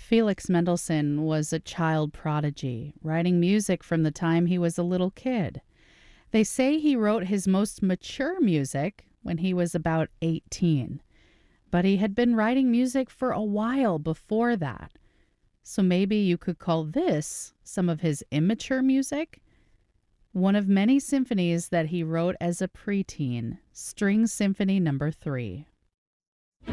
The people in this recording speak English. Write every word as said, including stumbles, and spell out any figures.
Felix Mendelssohn was a child prodigy, writing music from the time he was a little kid. They say he wrote his most mature music when he was about eighteen, but he had been writing music for a while before that. So maybe you could call this some of his immature music? One of many symphonies that he wrote as a preteen, String Symphony Number three.